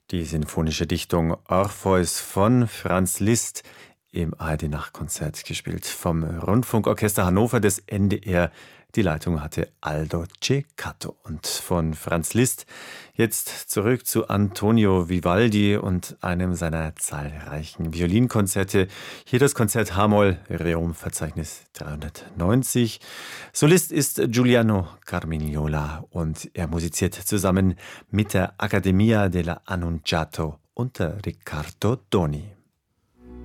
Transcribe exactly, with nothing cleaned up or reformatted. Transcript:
Die sinfonische Dichtung Orpheus von Franz Liszt im A R D-Nachtkonzert gespielt vom Rundfunkorchester Hannover des N D R. Die Leitung hatte Aldo Ceccato. Und von Franz Liszt jetzt zurück zu Antonio Vivaldi und einem seiner zahlreichen Violinkonzerte. Hier das Konzert H-Moll, Rerum-Verzeichnis dreihundertneunzig. Solist ist Giuliano Carmignola und er musiziert zusammen mit der Accademia della Annunciato unter Riccardo Doni.